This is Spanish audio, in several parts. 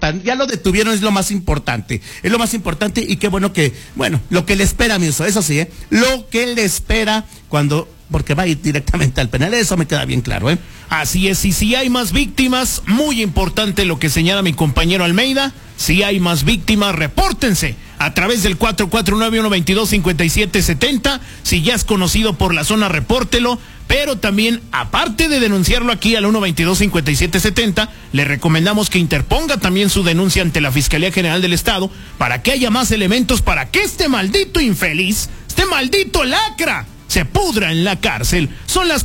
importante, ya lo detuvieron, es lo más importante. Es lo más importante y qué bueno que, lo que le espera a mi uso, eso sí, lo que le espera porque va a ir directamente al penal, eso me queda bien claro, Así es, y si hay más víctimas, muy importante lo que señala mi compañero Almeida, si hay más víctimas, repórtense a través del 449-122-5770, si ya es conocido por la zona, repórtelo, pero también, aparte de denunciarlo aquí al 122-5770, le recomendamos que interponga también su denuncia ante la Fiscalía General del Estado, para que haya más elementos, para que este maldito infeliz, este maldito lacra, se pudra en la cárcel. Son las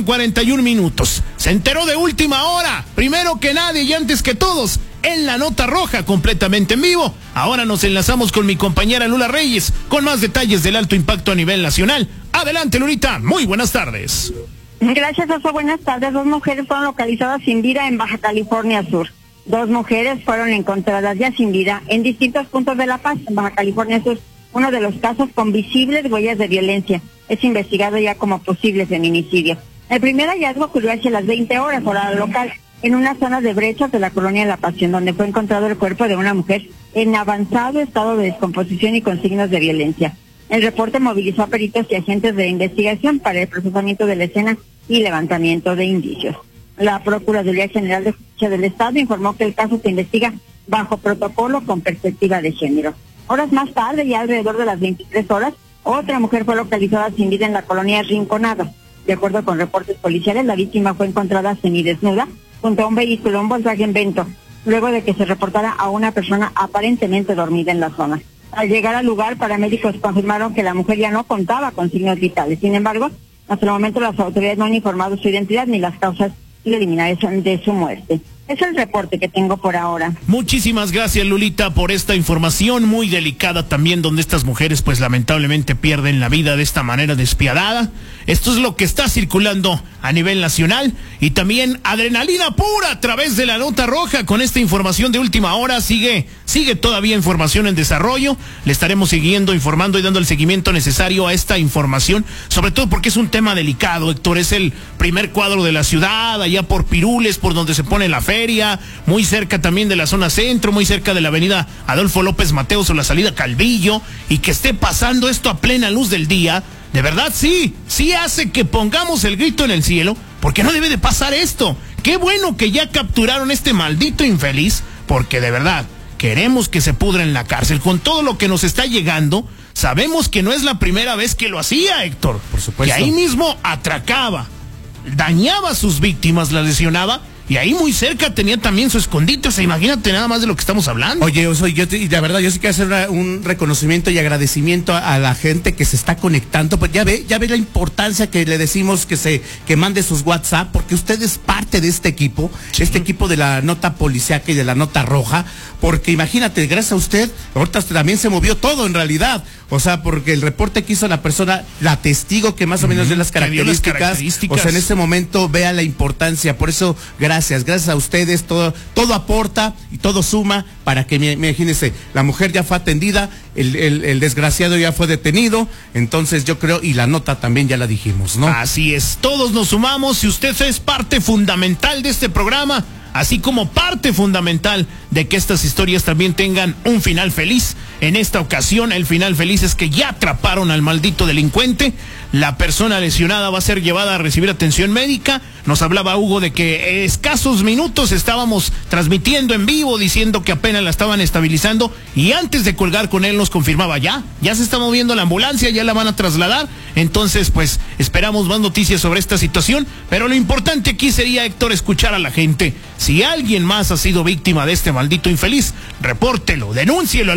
4:41. Se enteró de última hora, primero que nadie y antes que todos, en la Nota Roja, completamente en vivo. Ahora nos enlazamos con mi compañera Lula Reyes, con más detalles del alto impacto a nivel nacional. Adelante, Lulita, muy buenas tardes. Gracias, Oso, buenas tardes. 2 mujeres fueron localizadas sin vida en Baja California Sur. 2 mujeres fueron encontradas ya sin vida en distintos puntos de La Paz, en Baja California Sur. Uno de los casos con visibles huellas de violencia. Es investigado ya como posible feminicidio. El primer hallazgo ocurrió hacia las 20 horas, hora local, en una zona de brechas de la colonia La Pasión, donde fue encontrado el cuerpo de una mujer en avanzado estado de descomposición y con signos de violencia. El reporte movilizó a peritos y agentes de investigación para el procesamiento de la escena y levantamiento de indicios. La Procuraduría General de Justicia del Estado informó que el caso se investiga bajo protocolo con perspectiva de género. Horas más tarde, ya alrededor de las 23 horas, otra mujer fue localizada sin vida en la colonia Rinconada. De acuerdo con reportes policiales, la víctima fue encontrada semidesnuda junto a un vehículo, un Volkswagen Vento, luego de que se reportara a una persona aparentemente dormida en la zona. Al llegar al lugar, paramédicos confirmaron que la mujer ya no contaba con signos vitales. Sin embargo, hasta el momento las autoridades no han informado su identidad ni las causas preliminares de su muerte. Es el reporte que tengo por ahora. Muchísimas gracias, Lulita, por esta información muy delicada también, donde estas mujeres pues lamentablemente pierden la vida de esta manera despiadada. Esto es lo que está circulando a nivel nacional y también adrenalina pura a través de la Nota Roja con esta información de última hora. Sigue todavía información en desarrollo. Le estaremos siguiendo, informando y dando el seguimiento necesario a esta información, sobre todo porque es un tema delicado, Héctor. Es el primer cuadro de la ciudad, allá por Pirules, por donde se pone la feria, muy cerca también de la zona centro, muy cerca de la avenida Adolfo López Mateos o la salida Calvillo, y que esté pasando esto a plena luz del día, de verdad sí hace que pongamos el grito en el cielo, porque no debe de pasar esto. Qué bueno que ya capturaron a este maldito infeliz, porque de verdad queremos que se pudra en la cárcel. Con todo lo que nos está llegando, sabemos que no es la primera vez que lo hacía, Héctor. Por supuesto. Que ahí mismo atracaba, dañaba a sus víctimas, las lesionaba, y ahí muy cerca tenía también su escondite. O sea, imagínate nada más de lo que estamos hablando. Oye, y la verdad, yo sí quiero hacer un reconocimiento y agradecimiento a la gente que se está conectando. Pues ya ve la importancia que le decimos que mande sus WhatsApp, porque usted es parte de este equipo, sí. Este equipo de la Nota Policiaca y de la Nota Roja, porque imagínate, gracias a usted, ahorita también se movió todo en realidad. O sea, porque el reporte que hizo la persona, la testigo que más o menos de las características, o sea, en ese momento vea la importancia. Por eso, gracias a ustedes, todo aporta y todo suma para que, imagínense, la mujer ya fue atendida, el desgraciado ya fue detenido, entonces yo creo, y la nota también ya la dijimos, ¿no? Así es, todos nos sumamos. Si usted es parte fundamental de este programa, así como parte fundamental de que estas historias también tengan un final feliz. En esta ocasión, el final feliz es que ya atraparon al maldito delincuente. La persona lesionada va a ser llevada a recibir atención médica. Nos hablaba Hugo de que escasos minutos estábamos transmitiendo en vivo, diciendo que apenas la estaban estabilizando, y antes de colgar con él nos confirmaba ya se está moviendo la ambulancia, ya la van a trasladar. Entonces, pues, esperamos más noticias sobre esta situación, pero lo importante aquí sería, Héctor, escuchar a la gente. Si alguien más ha sido víctima de este maldito infeliz, repórtelo, denúncielo al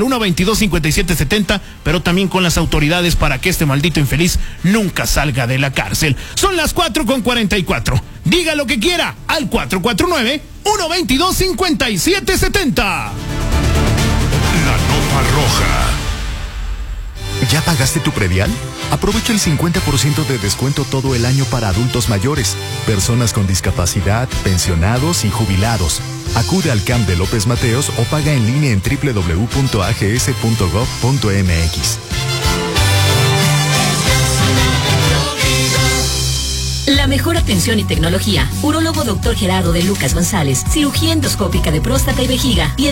122-5770, pero también con las autoridades para que este maldito infeliz nunca salga de la cárcel. Son las 4:44. Diga lo que quiera al 449-122-5770. La Nota Roja. ¿Ya pagaste tu predial? Aprovecha el 50% de descuento todo el año para adultos mayores, personas con discapacidad, pensionados y jubilados. Acude al CAMP de López Mateos o paga en línea en www.ags.gov.mx. La mejor atención y tecnología. Urólogo Dr. Gerardo de Lucas González. Cirugía endoscópica de próstata y vejiga.